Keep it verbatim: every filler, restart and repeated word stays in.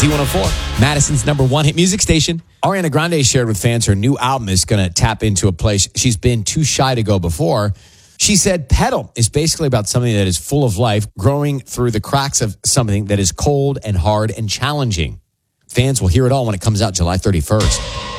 Z one oh four, Madison's number one hit music station. Ariana Grande shared with fans her new album is going to tap into a place she's been too shy to go before. She said, Pedal is basically about something that is full of life, growing through the cracks of something that is cold and hard and challenging. Fans will hear it all when it comes out July thirty-first.